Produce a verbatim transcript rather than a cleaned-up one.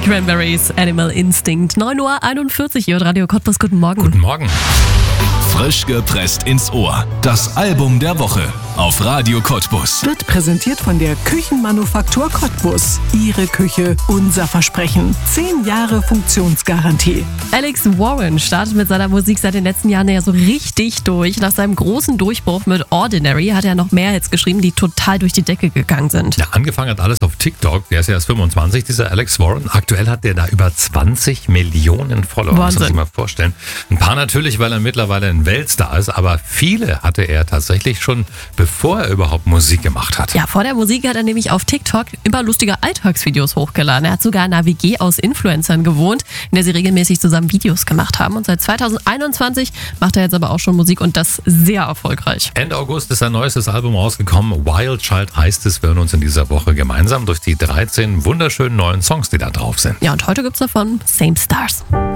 Cranberries, Animal Instinct. neun Uhr einundvierzig hier, Radio Cottbus, guten Morgen. Guten Morgen. Frisch gepresst ins Ohr. Das Album der Woche auf Radio Cottbus. Wird präsentiert von der Küchenmanufaktur Cottbus. Ihre Küche, unser Versprechen. Zehn Jahre Funktionsgarantie. Alex Warren startet mit seiner Musik seit den letzten Jahren ja so richtig durch. Nach seinem großen Durchbruch mit Ordinary hat er noch mehr Hits geschrieben, die total durch die Decke gegangen sind. Ja, angefangen hat alles auf TikTok. Der ist ja erst fünfundzwanzig, dieser Alex Warren. Aktuell hat der da über zwanzig Millionen Follower. Wahnsinn. Muss man sich mal vorstellen. Ein paar natürlich, weil er mittlerweile ein Weltstar ist, aber viele hatte er tatsächlich schon, bevor er überhaupt Musik gemacht hat. Ja, vor der Musik hat er nämlich auf TikTok immer lustige Alltagsvideos hochgeladen. Er hat sogar in einer W G aus Influencern gewohnt, in der sie regelmäßig zusammen Videos gemacht haben. Und seit zweitausendeinundzwanzig macht er jetzt aber auch schon Musik und das sehr erfolgreich. Ende August ist sein neuestes Album rausgekommen. Wild Child heißt es. Wir hören uns in dieser Woche gemeinsam durch die dreizehn wunderschönen neuen Songs, die da drauf sind. Ja, und heute gibt's davon Same Stars.